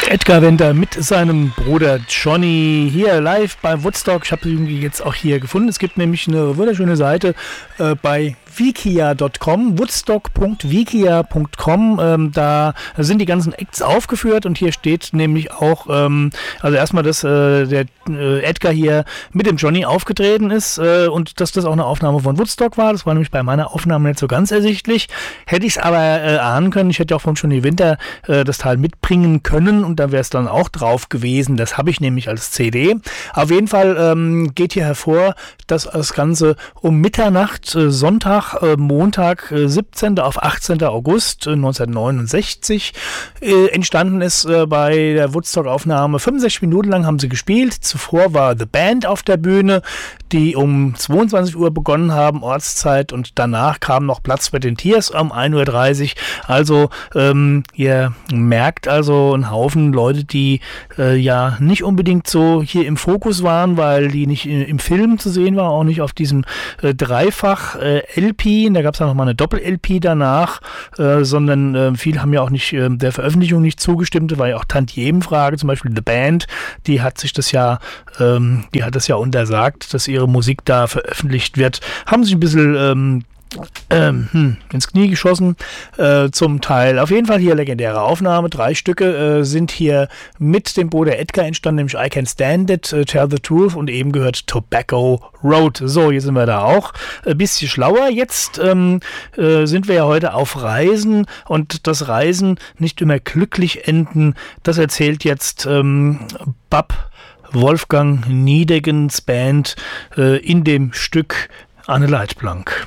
Edgar Winter mit seinem Bruder Johnny hier live beim Woodstock. Ich habe ihn jetzt auch hier gefunden. Es gibt nämlich eine wunderschöne Seite bei wikia.com, woodstock.wikia.com. Da sind die ganzen Acts aufgeführt und hier steht nämlich auch, also erstmal, dass der Edgar hier mit dem Johnny aufgetreten ist und dass das auch eine Aufnahme von Woodstock war. Das war nämlich bei meiner Aufnahme nicht so ganz ersichtlich. Hätte ich es aber ahnen können. Ich hätte auch von Johnny Winter das Teil mitbringen können und da wäre es dann auch drauf gewesen. Das habe ich nämlich als CD. Auf jeden Fall geht hier hervor, dass das Ganze um Mitternacht, Sonntag, Montag, 17. auf 18. August 1969 entstanden ist bei der Woodstock-Aufnahme. 65 Minuten lang haben sie gespielt. Zuvor war The Band auf der Bühne, die um 22 Uhr begonnen haben, Ortszeit, und danach kam noch Platz für den Tiers um 1.30 Uhr. Also ihr merkt also einen Haufen Leute, die ja nicht unbedingt so hier im Fokus waren, weil die nicht im Film zu sehen waren, auch nicht auf diesem Dreifach-LP. Da gab es ja nochmal eine Doppel-LP danach, sondern viele haben ja auch nicht der Veröffentlichung nicht zugestimmt. Da war ja auch Tantiemenfrage, zum Beispiel The Band, die hat das ja untersagt, dass ihre Musik da veröffentlicht wird. Haben sich ein bisschen ins Knie geschossen, zum Teil. Auf jeden Fall hier legendäre Aufnahme. 3 Stücke sind hier mit dem Bruder Edgar entstanden, nämlich I Can't Stand It, Tell the Truth und eben gehört Tobacco Road. So, jetzt sind wir da auch ein bisschen schlauer. Jetzt sind wir ja heute auf Reisen und das Reisen nicht immer glücklich enden. Das erzählt jetzt Bab Wolfgang Niedegens Band in dem Stück Anne Leitblank.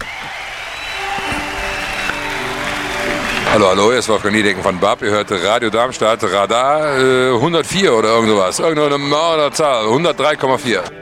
Hallo, hier ist Wolfgang Niedecken von Bab. Ihr hört Radio Darmstadt, Radar 104 oder irgend sowas. Irgendeine Zahl, 103,4.